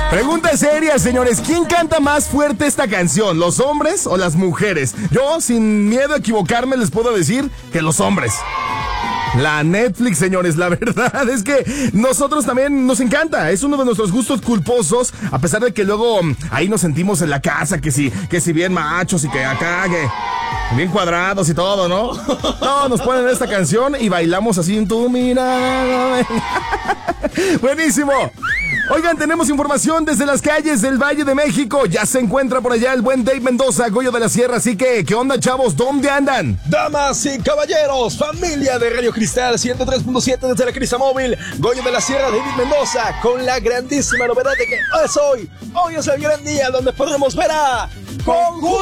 Pregunta seria, señores. ¿Quién canta más fuerte esta canción? ¿Los hombres o las mujeres? Yo, sin miedo a equivocarme, les puedo decir que los hombres. La Netflix, señores, la verdad es que nosotros también nos encanta. Es uno de nuestros gustos culposos, a pesar de que luego ahí nos sentimos en la casa, que si bien machos y que acá, que bien cuadrados y todo, ¿no? No, nos ponen esta canción y bailamos así en tu mirada. Buenísimo. Oigan, tenemos información desde las calles del Valle de México. Ya se encuentra por allá el buen Dave Mendoza, Goyo de la Sierra. Así que, ¿qué onda, chavos? ¿Dónde andan? Damas y caballeros, familia de Radio Cristal 103.7 desde la Crisa Móvil, Goyo de la Sierra, David Mendoza, con la grandísima novedad de que hoy es el gran día donde podremos ver a Conjunto